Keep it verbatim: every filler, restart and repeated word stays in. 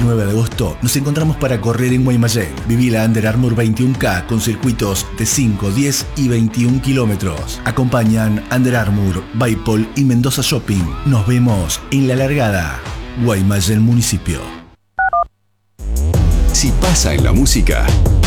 veintinueve de agosto nos encontramos para correr en Guaymallén. Viví la Under Armour veintiuno K con circuitos de cinco, diez y veintiún kilómetros. Acompañan Under Armour, Baipol y Mendoza Shopping. Nos vemos en la largada. Guaymallén Municipio. Si pasa en la música,